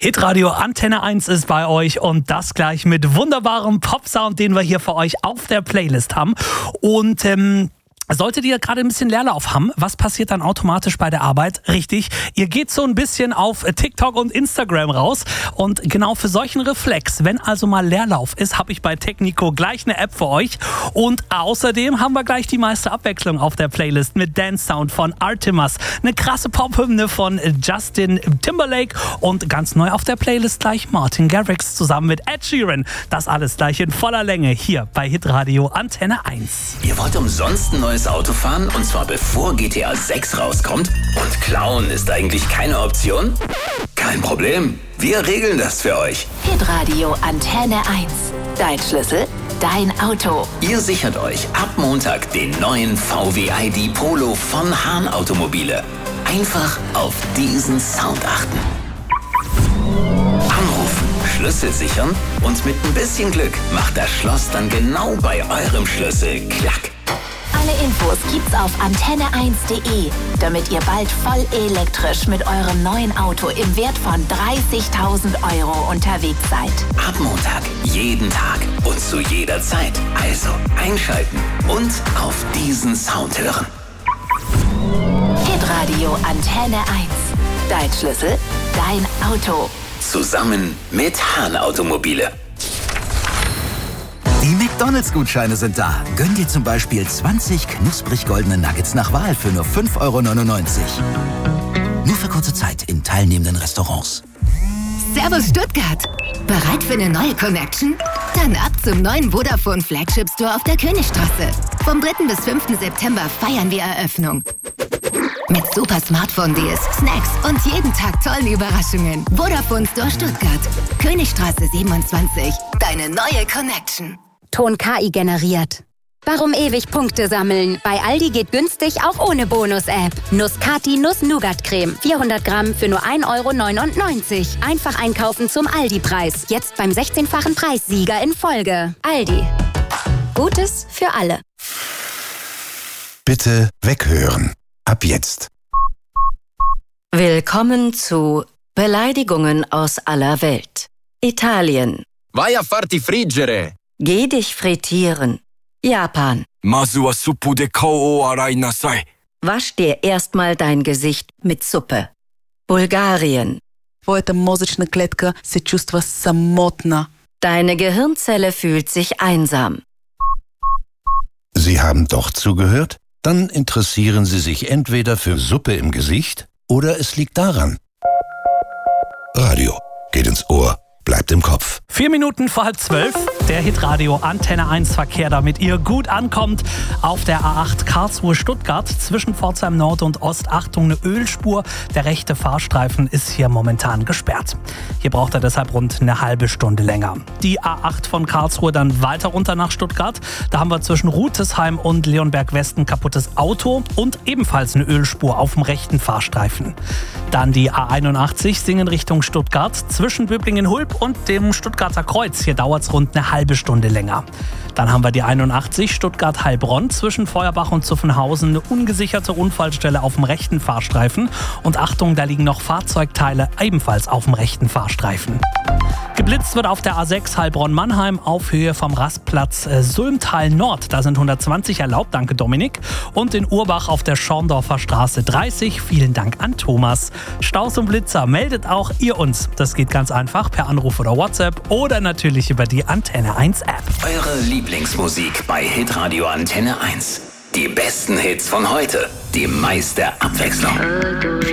Hitradio Antenne 1 ist bei euch und das gleich mit wunderbarem Popsound, den wir hier für euch auf der Playlist haben. Und solltet ihr gerade ein bisschen Leerlauf haben, was passiert dann automatisch bei der Arbeit? Richtig, ihr geht so ein bisschen auf TikTok und Instagram raus und genau für solchen Reflex, wenn also mal Leerlauf ist, habe ich bei Technico gleich eine App für euch und außerdem haben wir gleich die meiste Abwechslung auf der Playlist mit Dance Sound von Artemas, eine krasse Pop-Hymne von Justin Timberlake und ganz neu auf der Playlist gleich Martin Garrix zusammen mit Ed Sheeran. Das alles gleich in voller Länge hier bei Hitradio Antenne 1. Ihr wollt umsonst ein neues Auto fahren und zwar bevor GTA 6 rauskommt? Und klauen ist eigentlich keine Option? Kein Problem, wir regeln das für euch. Hitradio Antenne 1. Dein Schlüssel, dein Auto. Ihr sichert euch ab Montag den neuen VW ID Polo von Hahn Automobile. Einfach auf diesen Sound achten. Anrufen, Schlüssel sichern und mit ein bisschen Glück macht das Schloss dann genau bei eurem Schlüssel klack. Alle Infos gibt's auf antenne1.de, damit ihr bald voll elektrisch mit eurem neuen Auto im Wert von 30.000 € unterwegs seid. Ab Montag, jeden Tag und zu jeder Zeit. Also einschalten und auf diesen Sound hören. Hitradio Antenne 1. Dein Schlüssel, dein Auto. Zusammen mit Hahn Automobile. Die McDonalds-Gutscheine sind da. Gönn dir zum Beispiel 20 knusprig goldene Nuggets nach Wahl für nur 5,99 €. Nur für kurze Zeit in teilnehmenden Restaurants. Servus Stuttgart. Bereit für eine neue Connection? Dann ab zum neuen Vodafone Flagship Store auf der Königstraße. Vom 3. bis 5. September feiern wir Eröffnung. Mit super Smartphone-Deals, Snacks und jeden Tag tollen Überraschungen. Vodafone Store Stuttgart. Königstraße 27. Deine neue Connection. Ton KI generiert. Warum ewig Punkte sammeln? Bei Aldi geht günstig auch ohne Bonus-App. Nuss-Cati Nuss-Nougat-Creme. 400 Gramm für nur 1,99 €. Einfach einkaufen zum Aldi-Preis. Jetzt beim 16-fachen Preissieger in Folge. Aldi. Gutes für alle. Bitte weghören. Ab jetzt. Willkommen zu Beleidigungen aus aller Welt. Italien. Vai a farti friggere. Geh dich frittieren. Japan. Masu wa suppu de kao o arai nasai. Wasch dir erstmal dein Gesicht mit Suppe. Bulgarien. Твоята мозъчна клетка се чувства самотна. Deine Gehirnzelle fühlt sich einsam. Sie haben doch zugehört? Dann interessieren Sie sich entweder für Suppe im Gesicht oder es liegt daran. Radio geht ins Ohr, bleibt im Kopf. 4 Minuten vor 11:30, der Hitradio Antenne 1 Verkehr, damit ihr gut ankommt. Auf der A8 Karlsruhe-Stuttgart zwischen Pforzheim Nord und Ost. Achtung, eine Ölspur. Der rechte Fahrstreifen ist hier momentan gesperrt. Hier braucht er deshalb rund eine halbe Stunde länger. Die A8 von Karlsruhe dann weiter runter nach Stuttgart. Da haben wir zwischen Rutesheim und Leonberg West ein kaputtes Auto und ebenfalls eine Ölspur auf dem rechten Fahrstreifen. Dann die A81 Singen Richtung Stuttgart zwischen Böblingen-Hulb und dem Stuttgarter Kreuz. Hier dauert es rund eine halbe Stunde länger. Dann haben wir die 81 Stuttgart-Heilbronn zwischen Feuerbach und Zuffenhausen. Eine ungesicherte Unfallstelle auf dem rechten Fahrstreifen. Und Achtung, da liegen noch Fahrzeugteile ebenfalls auf dem rechten Fahrstreifen. Geblitzt wird auf der A6 Heilbronn-Mannheim auf Höhe vom Rastplatz Sulmtal Nord. Da sind 120 erlaubt, danke Dominik. Und in Urbach auf der Schorndorfer Straße 30. Vielen Dank an Thomas. Staus und Blitzer meldet auch ihr uns. Das geht ganz einfach per Anruf oder WhatsApp oder natürlich über die Antenne 1 App. Eure Lieblingsmusik bei Hitradio Antenne 1. Die besten Hits von heute. Die meiste Abwechslung.